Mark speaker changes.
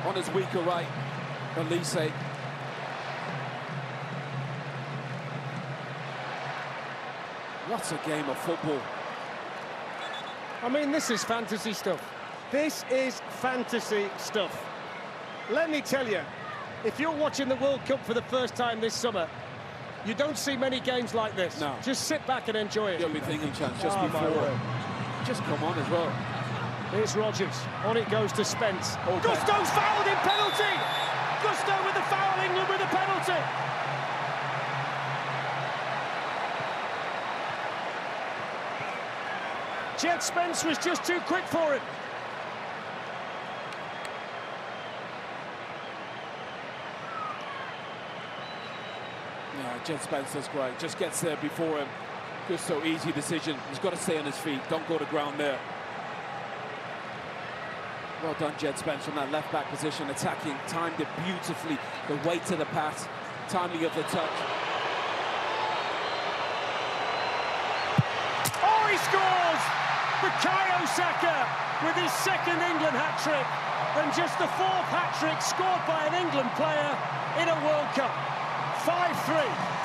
Speaker 1: on his weaker right. Olise. What a game of football.
Speaker 2: I mean, this is fantasy stuff. This is fantasy stuff. Let me tell you, if you're watching the World Cup for the first time this summer, you don't see many games like this.
Speaker 1: No.
Speaker 2: Just sit back and enjoy it.
Speaker 1: The only thinking chance just
Speaker 2: Oh,
Speaker 1: before. Just come on as well.
Speaker 2: Here's Rodgers. On it goes to Spence.
Speaker 1: Okay.
Speaker 2: Gusto's fouled in penalty! Gusto with the foul, England with the penalty! Jed Spence was just too quick for him.
Speaker 1: Yeah, Jed Spence does great. Just gets there before him. Gusto, easy decision. He's got to stay on his feet. Don't go to ground there. Well done, Jed Spence, from that left-back position, attacking, timed it beautifully. The weight to the pass, timing of the touch.
Speaker 2: Oh, he scores! Bukayo Saka with his second England hat-trick, and just the fourth hat-trick scored by an England player in a World Cup. 5-3.